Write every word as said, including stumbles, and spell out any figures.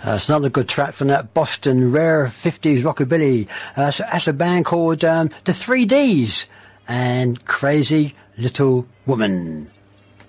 Uh, it's another good track from that Boston rare fifties rockabilly. Uh, so that's a band called um, the three Ds and Crazy Little Woman.